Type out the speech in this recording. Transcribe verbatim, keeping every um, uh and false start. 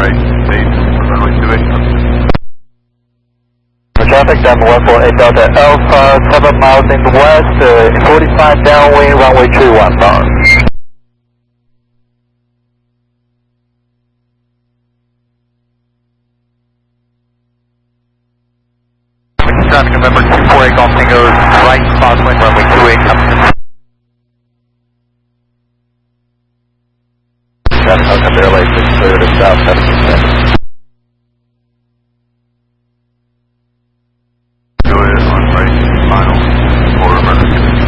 Traffic, down one four eight Delta Alpha, seven miles in the west, uh, forty-five downwind, runway two one bar. Traffic, November two four eight Golf Tango, right crosswind, runway two eight, coming. Traffic, November Airlines, clear to south, seven percent.